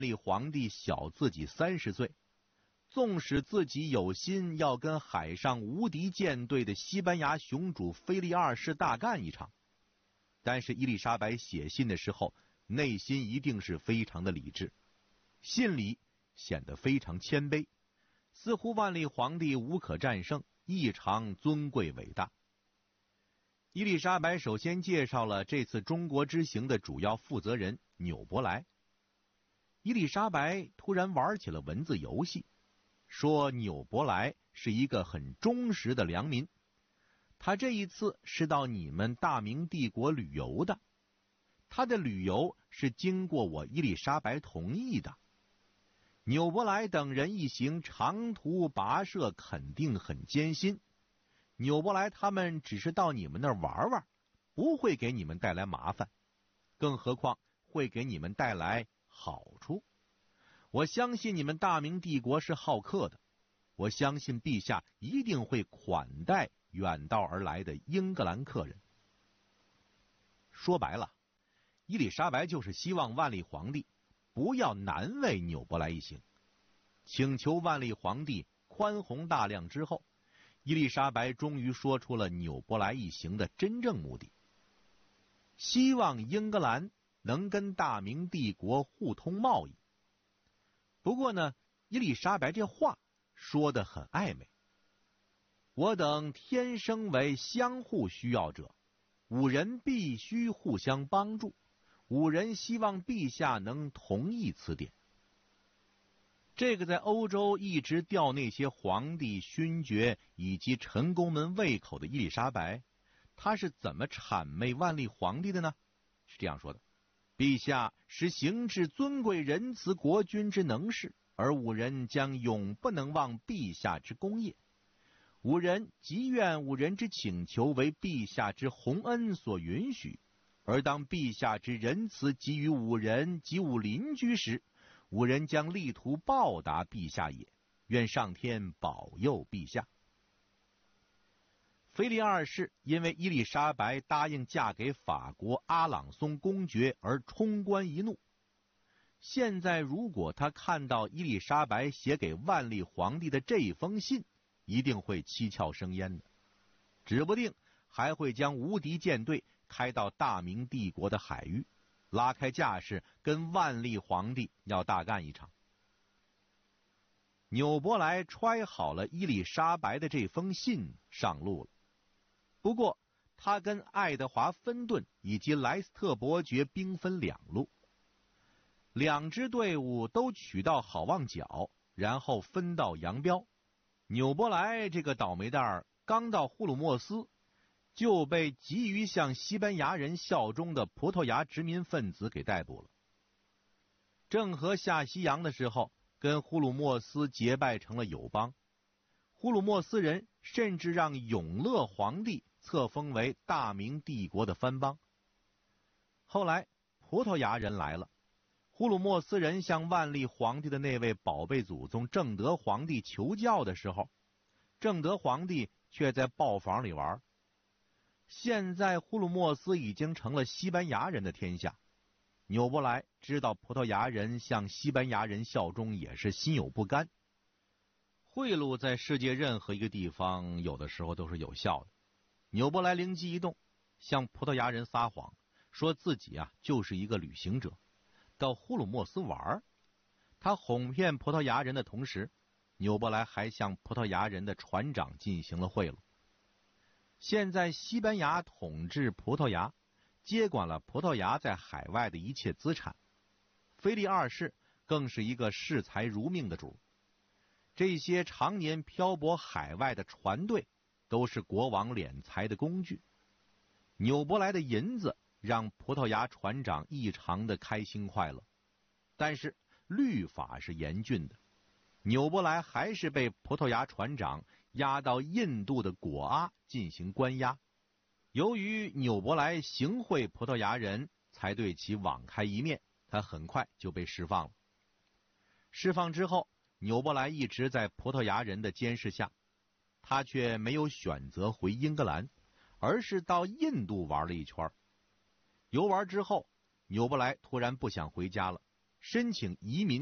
利皇帝小自己30岁，纵使自己有心要跟海上无敌舰队的西班牙雄主腓力二世大干一场，但是伊丽莎白写信的时候，内心一定是非常的理智，信里显得非常谦卑，似乎万历皇帝无可战胜，异常尊贵伟大。伊丽莎白首先介绍了这次中国之行的主要负责人纽伯莱。伊丽莎白突然玩起了文字游戏，说纽伯莱是一个很忠实的良民，他这一次是到你们大明帝国旅游的，他的旅游是经过我伊丽莎白同意的。纽伯莱等人一行长途跋涉，肯定很艰辛。纽伯莱他们只是到你们那儿玩玩，不会给你们带来麻烦，更何况会给你们带来好处。我相信你们大明帝国是好客的，我相信陛下一定会款待远道而来的英格兰客人。说白了，伊丽莎白就是希望万历皇帝不要难为纽伯莱一行，请求万历皇帝宽宏大量之后，伊丽莎白终于说出了纽伯莱一行的真正目的，希望英格兰能跟大明帝国互通贸易。不过呢，伊丽莎白这话说得很暧昧。我等天生为相互需要者，五人必须互相帮助，五人希望陛下能同意此点。这个在欧洲一直吊那些皇帝、勋爵以及臣工们胃口的伊丽莎白，她是怎么谄媚万历皇帝的呢？是这样说的：陛下是行治尊贵仁慈国君之能事，而五人将永不能忘陛下之功业。五人即愿五人之请求为陛下之洪恩所允许，而当陛下之仁慈给予五人及五邻居时，五人将力图报答陛下也。愿上天保佑陛下。腓力二世因为伊丽莎白答应嫁给法国阿朗松公爵而冲冠一怒，现在如果他看到伊丽莎白写给万历皇帝的这一封信，一定会七窍生烟的，指不定还会将无敌舰队开到大明帝国的海域，拉开架势跟万历皇帝要大干一场。纽伯莱揣好了伊丽莎白的这封信，上路了。不过他跟爱德华芬顿以及莱斯特伯爵兵分两路，两支队伍都取到好望角，然后分道扬镳。纽伯莱这个倒霉蛋儿刚到呼鲁墨斯，就被急于向西班牙人效忠的葡萄牙殖民分子给逮捕了。郑和下西洋的时候，跟呼鲁墨斯结拜成了友邦。呼鲁墨斯人甚至让永乐皇帝册封为大明帝国的藩邦。后来葡萄牙人来了，呼鲁墨斯人向万历皇帝的那位宝贝祖宗正德皇帝求教的时候，正德皇帝却在豹房里玩。现在呼鲁墨斯已经成了西班牙人的天下，纽伯莱知道葡萄牙人向西班牙人效忠也是心有不甘。贿赂在世界任何一个地方有的时候都是有效的。纽伯莱灵机一动，向葡萄牙人撒谎，说自己就是一个旅行者，到呼鲁墨斯玩。他哄骗葡萄牙人的同时，纽伯莱还向葡萄牙人的船长进行了贿赂。现在西班牙统治葡萄牙，接管了葡萄牙在海外的一切资产，腓力二世更是一个视财如命的主。这些常年漂泊海外的船队都是国王敛财的工具。纽伯莱的银子让葡萄牙船长异常的开心快乐，但是律法是严峻的，纽伯莱还是被葡萄牙船长押到印度的果阿进行关押。由于纽伯莱行贿葡萄牙人，才对其网开一面，他很快就被释放了。释放之后，纽伯莱一直在葡萄牙人的监视下，他却没有选择回英格兰，而是到印度玩了一圈。游玩之后，纽伯莱突然不想回家了， 申请移民